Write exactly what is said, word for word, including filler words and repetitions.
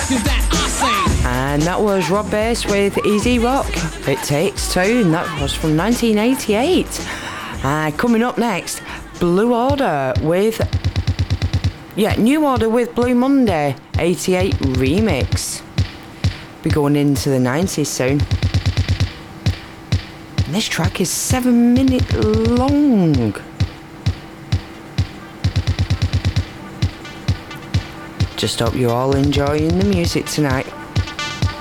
And that was Rob Bass with Easy Rock. It Takes Two, and that was from nineteen eighty-eight. Uh, coming up next, Blue Order with... Yeah, New Order with Blue Monday, eighty-eight remix. Be going into the nineties soon. And this track is seven minutes long. Just hope you're all enjoying the music tonight.